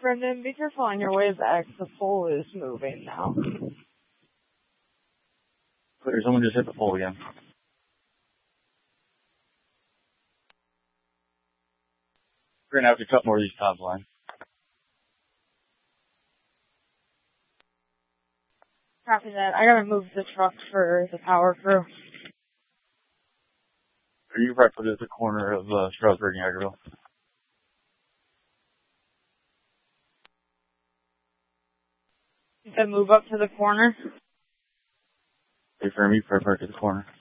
Brendan, be careful on your way back. The pole is moving now. Clear, someone just hit the pole again. We're gonna have to cut more of these top lines. Copy that. I gotta move the truck for the power crew. Are you right at the corner of Strasburg and Yagerville? You said move up to the corner? Hey, Fermi, right to the corner.